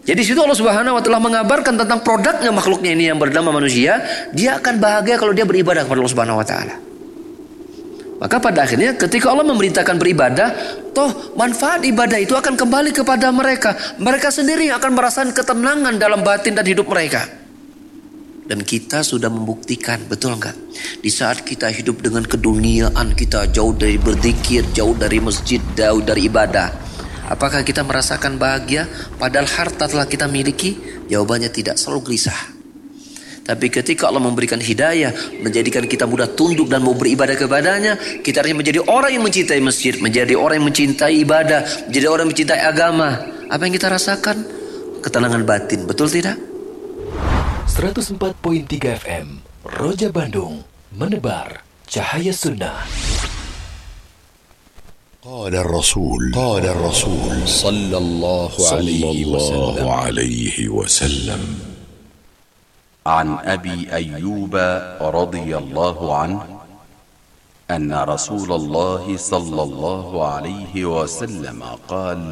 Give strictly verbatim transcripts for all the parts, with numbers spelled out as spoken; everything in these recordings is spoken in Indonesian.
Jadi situ Allah Subhanahu wa taala mengabarkan tentang produknya makhluknya ini yang bernama manusia, dia akan bahagia kalau dia beribadah kepada Allah Subhanahu wa taala. Maka pada akhirnya ketika Allah memerintahkan beribadah, toh manfaat ibadah itu akan kembali kepada mereka. Mereka sendiri yang akan merasakan ketenangan dalam batin dan hidup mereka. Dan kita sudah membuktikan, betul enggak? Di saat kita hidup dengan keduniaan, kita jauh dari berzikir, jauh dari masjid, jauh dari ibadah, apakah kita merasakan bahagia padahal harta telah kita miliki? Jawabannya tidak, selalu gelisah. Tapi ketika Allah memberikan hidayah, menjadikan kita mudah tunduk dan mau beribadah kepadanya, kita harus menjadi orang yang mencintai masjid, menjadi orang yang mencintai ibadah, menjadi orang yang mencintai agama. Apa yang kita rasakan? Ketenangan batin, betul tidak? seratus empat koma tiga F M Roja Bandung, menebar cahaya sunnah. قال الرسول قال الرسول صلى الله عليه وسلم عليه وسلم عن أبي أيوب رضي الله عنه أن رسول الله صلى الله عليه وسلم قال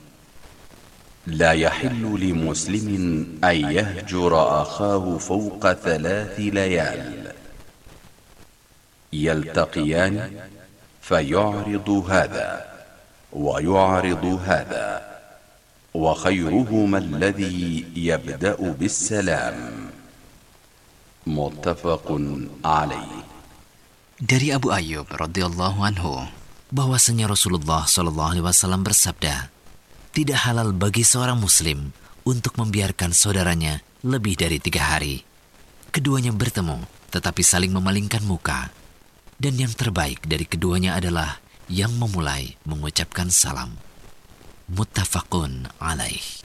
لا يحل لمسلم أن يهجر أخاه فوق ثلاث ليال يلتقيان فيعرض هذا ويعرض هذا وخيرهما الذي يبدأ بالسلام متفق عليه. Dari Abu Ayyub radhiyallahu anhu bahwasanya Rasulullah shallallahu alaihi wasallam bersabda, tidak halal bagi seorang muslim untuk membiarkan saudaranya lebih dari tiga hari. Keduanya bertemu tetapi saling memalingkan muka. Dan yang terbaik dari keduanya adalah yang memulai mengucapkan salam. Muttafaqun alaih.